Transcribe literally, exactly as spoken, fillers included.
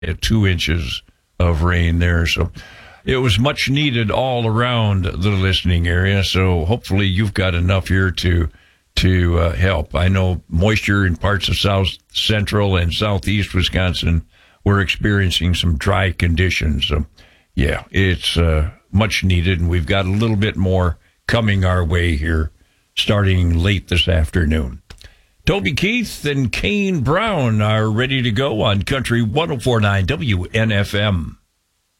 at two inches of rain there. So it was much needed all around the listening area. So hopefully you've got enough here to to uh, help. I know moisture in parts of south central and southeast Wisconsin, we're experiencing some dry conditions. So yeah, it's uh, much needed, and we've got a little bit more coming our way here starting late this afternoon. Toby Keith and Kane Brown are ready to go on Country one oh four point nine W N F M.